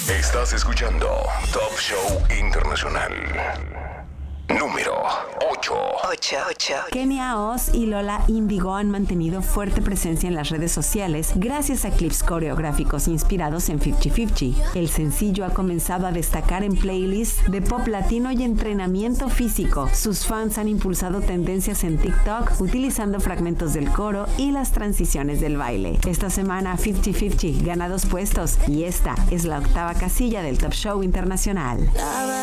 Estás escuchando Top Show Internacional. Número 8. Kenia Oz y Lola Indigo han mantenido fuerte presencia en las redes sociales gracias a clips coreográficos inspirados en 50-50. El sencillo ha comenzado a destacar en playlists de pop latino y entrenamiento físico. Sus fans han impulsado tendencias en TikTok utilizando fragmentos del coro y las transiciones del baile. Esta semana 50-50 gana 2 puestos y esta es la 8ª casilla del Top Show Internacional.